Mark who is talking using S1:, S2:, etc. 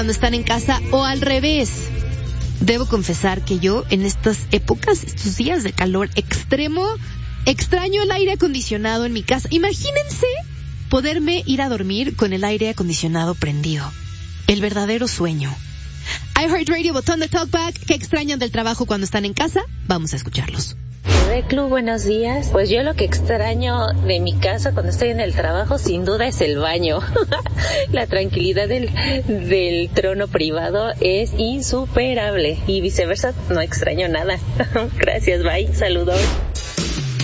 S1: cuando están en casa o al revés. Debo confesar que yo en estas épocas, estos días de calor extremo, extraño el aire acondicionado en mi casa. Imagínense poderme ir a dormir con el aire acondicionado prendido. El verdadero sueño. iHeartRadio, botón de talkback. ¿Qué extrañan del trabajo cuando están en casa? Vamos a escucharlos.
S2: Club, buenos días. Pues yo lo que extraño de mi casa cuando estoy en el trabajo sin duda es el baño. La tranquilidad del trono privado es insuperable y viceversa, no extraño nada. Gracias, bye, saludos.